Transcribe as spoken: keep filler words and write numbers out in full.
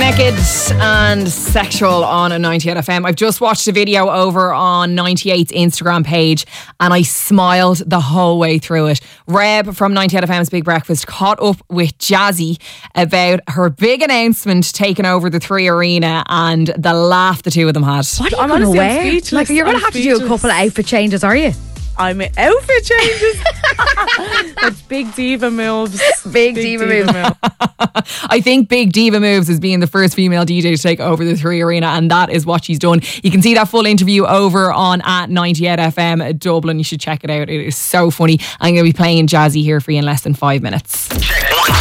Naked and Sexual on ninety-eight F M. I've just watched a video over on ninety-eight's Instagram page and I smiled the whole way through it. Reb from ninety-eight F M's Big Breakfast caught up with Jazzy about her big announcement taking over the Three Arena and the laugh the two of them had. What are you I'm going to honestly, I'm wear? speechless. Like, you're going to I'm have to do a speechless. couple of outfit changes, are you? I'm in outfit changes. That's big diva moves. Big, diva, moves. I think Big Diva moves as being the first female D J to take over the Three Arena, and that is what she's done. You can see that full interview over on at ninety-eight F M Dublin. You should check it out. It is so funny. I'm going to be playing Jazzy here for you in less than five minutes. Check one,